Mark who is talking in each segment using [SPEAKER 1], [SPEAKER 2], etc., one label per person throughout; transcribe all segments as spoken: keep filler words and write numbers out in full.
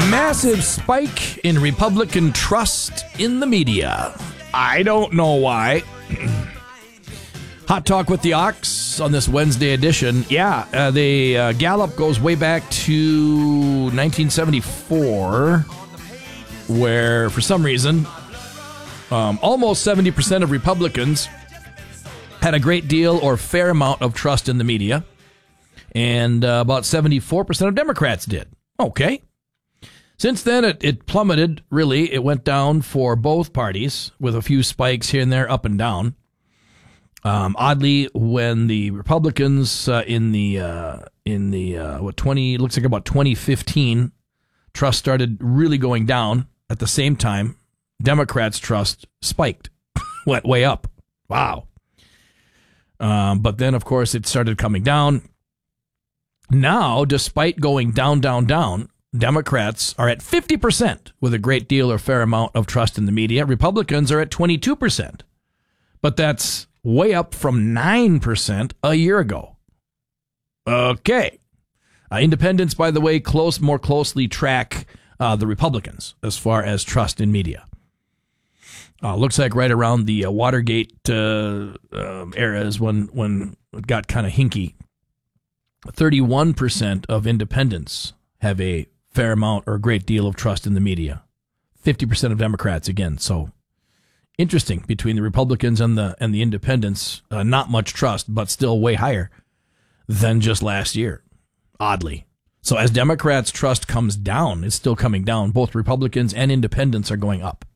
[SPEAKER 1] Massive spike in Republican trust in the media. I don't know why. Hot Talk with the Ox on this Wednesday edition. Yeah, uh, the uh, Gallup goes way back to nineteen seventy-four, where for some reason, um, almost seventy percent of Republicans had a great deal or fair amount of trust in the media, and uh, about seventy-four percent of Democrats did. Okay. Since then, it, it plummeted, really. It went down for both parties with a few spikes here and there, up and down. Um, oddly, when the Republicans uh, in the, uh, in the uh, what, twenty, looks like about twenty fifteen, trust started really going down at the same time, Democrats' trust spiked, went way up. Wow. Um, but then, of course, it started coming down. Now, despite going down, down, down, Democrats are at fifty percent with a great deal or fair amount of trust in the media. Republicans are at twenty-two percent. But that's way up from nine percent a year ago. Okay. Uh, independents, by the way, close more closely track uh, the Republicans as far as trust in media. Uh, looks like right around the uh, Watergate uh, uh, era is when, when it got kind of hinky. thirty-one percent of independents have a fair amount or a great deal of trust in the media. fifty percent of Democrats, again. So interesting between the Republicans and the and the independents. Uh, not much trust, but still way higher than just last year, oddly. So as Democrats' trust comes down, it's still coming down. Both Republicans and independents are going up.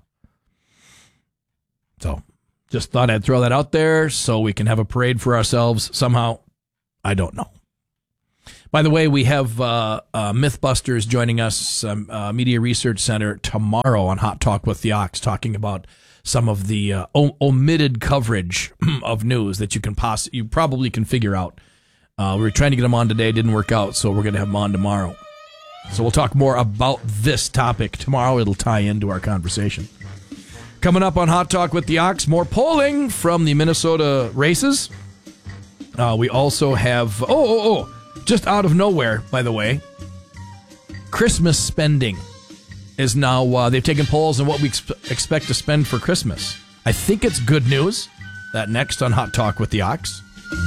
[SPEAKER 1] So just thought I'd throw that out there so we can have a parade for ourselves somehow. I don't know. By the way, we have uh, uh, Mythbusters joining us, um, uh, Media Research Center, tomorrow on Hot Talk with the Ox, talking about some of the uh, o- omitted coverage of news that you can poss- you probably can figure out. Uh, we were trying to get them on today, didn't work out, so we're going to have them on tomorrow. So we'll talk more about this topic tomorrow. It'll tie into our conversation. Coming up on Hot Talk with the Ox, more polling from the Minnesota races. Uh, we also have... Oh, oh, oh! Just out of nowhere, by the way, Christmas spending is now, uh, they've taken polls on what we ex- expect to spend for Christmas. I think it's good news. That next on Hot Talk with the Ox.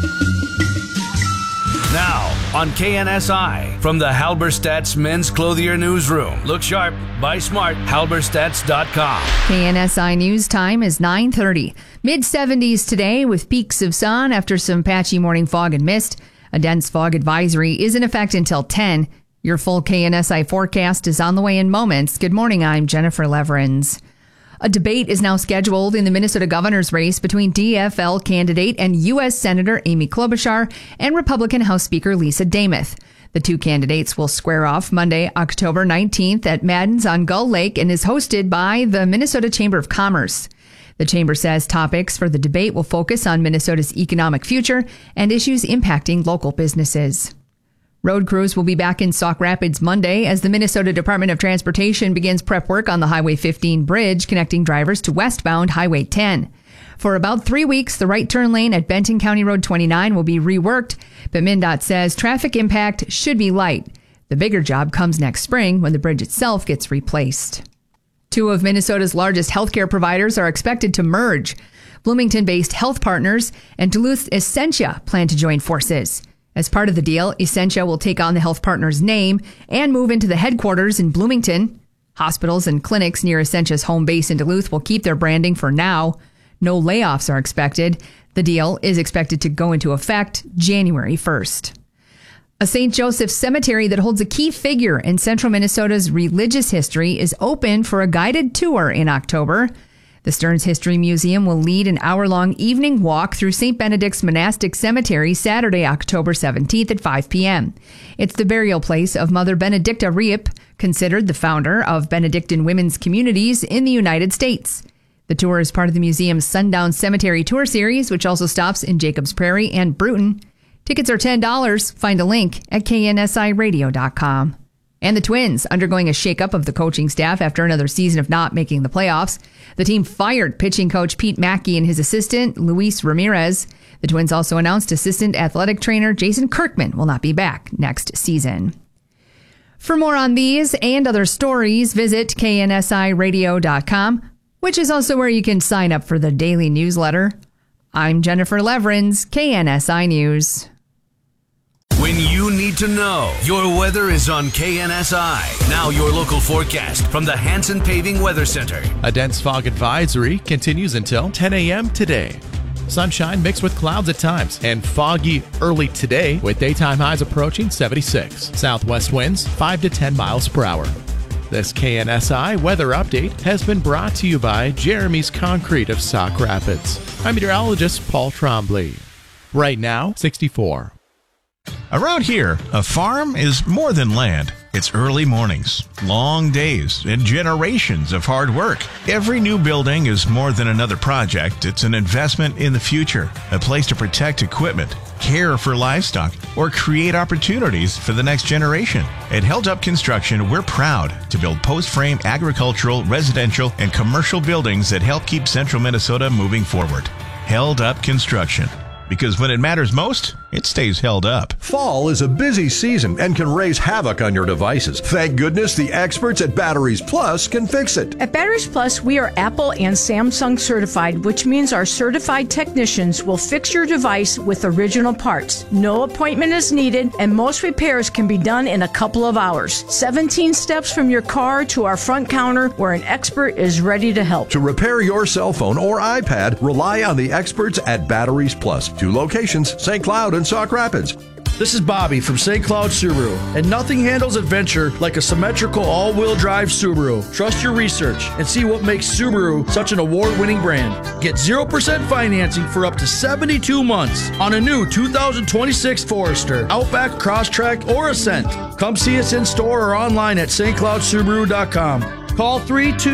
[SPEAKER 2] Now on K N S I from the Halberstadt's Men's Clothier Newsroom. Look sharp, buy smart, halberstadts dot com.
[SPEAKER 3] K N S I News time is nine thirty. mid seventies today with peaks of sun after some patchy morning fog and mist. A dense fog advisory is in effect until ten. Your full K N S I forecast is on the way in moments. Good morning, I'm Jennifer Leverins. A debate is now scheduled in the Minnesota governor's race between D F L candidate and U S Senator Amy Klobuchar and Republican House Speaker Lisa Demuth. The two candidates will square off Monday, October nineteenth at Madden's on Gull Lake and is hosted by the Minnesota Chamber of Commerce. The chamber says topics for the debate will focus on Minnesota's economic future and issues impacting local businesses. Road crews will be back in Sauk Rapids Monday as the Minnesota Department of Transportation begins prep work on the Highway fifteen bridge connecting drivers to westbound Highway ten. For about three weeks, the right turn lane at Benton County Road twenty-nine will be reworked, but MnDOT says traffic impact should be light. The bigger job comes next spring when the bridge itself gets replaced. Two of Minnesota's largest healthcare providers are expected to merge. Bloomington-based Health Partners and Duluth's Essentia plan to join forces. As part of the deal, Essentia will take on the Health Partners name and move into the headquarters in Bloomington. Hospitals and clinics near Essentia's home base in Duluth will keep their branding for now. No layoffs are expected. The deal is expected to go into effect January first. A Saint Joseph cemetery that holds a key figure in central Minnesota's religious history is open for a guided tour in October. The Stearns History Museum will lead an hour-long evening walk through Saint Benedict's Monastic Cemetery Saturday, October seventeenth at five p.m. It's the burial place of Mother Benedicta Riep, considered the founder of Benedictine women's communities in the United States. The tour is part of the museum's Sundown Cemetery Tour Series, which also stops in Jacobs Prairie and Bruton. Tickets are ten dollars. Find a link at K N S I radio dot com. And the Twins undergoing a shakeup of the coaching staff after another season of not making the playoffs. The team fired pitching coach Pete Mackey and his assistant, Luis Ramirez. The Twins also announced assistant athletic trainer Jason Kirkman will not be back next season. For more on these and other stories, visit K N S I radio dot com, which is also where you can sign up for the daily newsletter. I'm Jennifer Leverins, K N S I News.
[SPEAKER 2] When you need to know, your weather is on K N S I. Now your local forecast from the Hanson Paving Weather Center.
[SPEAKER 4] A dense fog advisory continues until ten a.m. today. Sunshine mixed with clouds at times and foggy early today with daytime highs approaching seventy-six. Southwest winds five to ten miles per hour. This K N S I weather update has been brought to you by Jeremy's Concrete of Sauk Rapids. I'm meteorologist Paul Trombley. Right now, sixty-four.
[SPEAKER 5] Around here, a farm is more than land. It's early mornings, long days, and generations of hard work. Every new building is more than another project. It's an investment in the future, a place to protect equipment, care for livestock, or create opportunities for the next generation. At Held Up Construction, we're proud to build post-frame agricultural, residential, and commercial buildings that help keep central Minnesota moving forward. Held Up Construction. Because when it matters most, it stays held up.
[SPEAKER 6] Fall is a busy season and can raise havoc on your devices. Thank goodness the experts at Batteries Plus can fix it.
[SPEAKER 7] At Batteries Plus, we are Apple and Samsung certified, which means our certified technicians will fix your device with original parts. No appointment is needed, and most repairs can be done in a couple of hours. seventeen steps from your car to our front counter where an expert is ready to help.
[SPEAKER 6] To repair your cell phone or iPad, rely on the experts at Batteries Plus. Two locations, Saint Cloud and Sauk Rapids.
[SPEAKER 8] This is Bobby from Saint Cloud Subaru, and nothing handles adventure like a symmetrical all-wheel drive Subaru. Trust your research and see what makes Subaru such an award-winning brand. Get zero percent financing for up to seventy-two months on a new two thousand twenty-six Forester, Outback, Crosstrek, or Ascent. Come see us in store or online at St Cloud Subaru dot com. Call three two